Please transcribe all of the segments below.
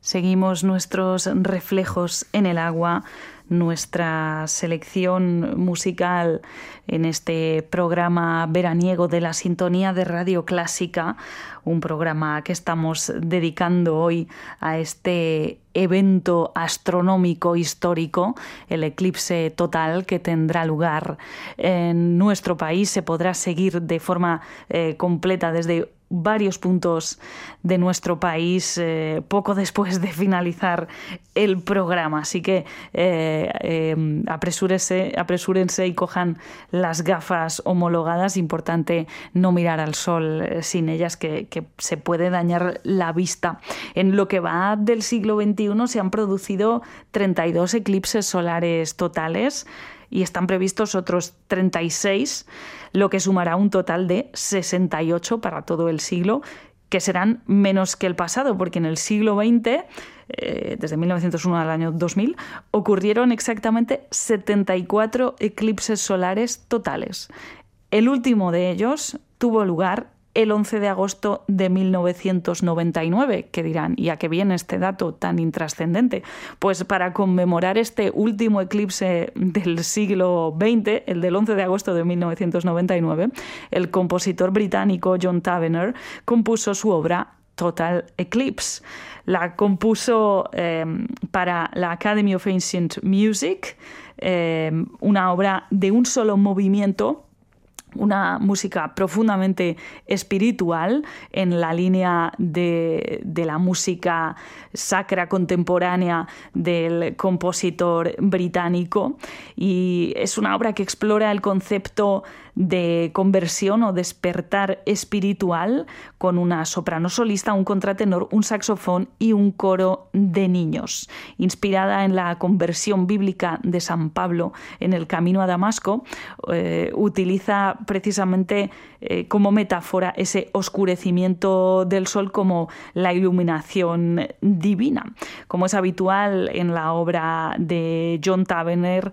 Seguimos nuestros reflejos en el agua, nuestra selección musical en este programa veraniego de la sintonía de Radio Clásica, un programa que estamos dedicando hoy a este evento astronómico histórico, el eclipse total que tendrá lugar en nuestro país. Se podrá seguir de forma completa desde varios puntos de nuestro país poco después de finalizar el programa, así que apresúrense y cojan las gafas homologadas. Importante no mirar al sol sin ellas, que se puede dañar la vista. En lo que va del siglo XXI se han producido 32 eclipses solares totales y están previstos otros 36, lo que sumará un total de 68 para todo el siglo, que serán menos que el pasado, porque en el siglo XX, desde 1901 al año 2000, ocurrieron exactamente 74 eclipses solares totales. El último de ellos tuvo lugar el 11 de agosto de 1999, que dirán, ¿y a qué viene este dato tan intrascendente? Pues para conmemorar este último eclipse del siglo XX, el del 11 de agosto de 1999, el compositor británico John Tavener compuso su obra Total Eclipse. La compuso para la Academy of Ancient Music, una obra de un solo movimiento, una música profundamente espiritual en la línea de la música sacra contemporánea del compositor británico, y es una obra que explora el concepto de conversión o despertar espiritual con una soprano solista, un contratenor, un saxofón y un coro de niños. Inspirada en la conversión bíblica de San Pablo en el camino a Damasco, utiliza precisamente como metáfora ese oscurecimiento del sol como la iluminación divina. Como es habitual en la obra de John Tavener,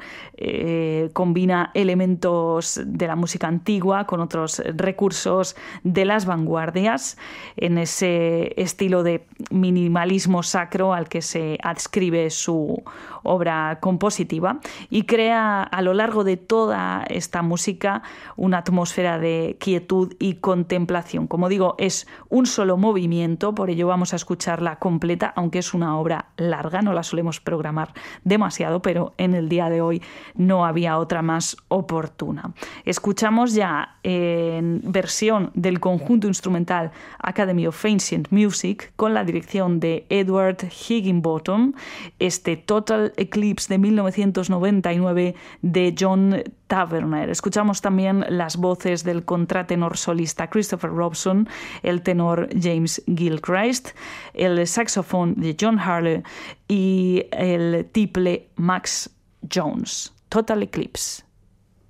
combina elementos de la música antigua con otros recursos de las vanguardias en ese estilo de minimalismo sacro al que se adscribe su obra compositiva, y crea a lo largo de toda esta música una atmósfera de quietud y contemplación. Como digo, es un solo movimiento, por ello vamos a escucharla completa, aunque es una obra larga, no la solemos programar demasiado, pero en el día de hoy no había otra más oportuna. Escuchamos ya en versión del conjunto instrumental Academy of Ancient Music, con la dirección de Edward Higginbottom, este Total Eclipse de 1999 de John Tavener. Escuchamos también las voces del contratenor solista Christopher Robson, el tenor James Gilchrist, el saxofón de John Harley y el tiple Max Jones. Total Eclipse.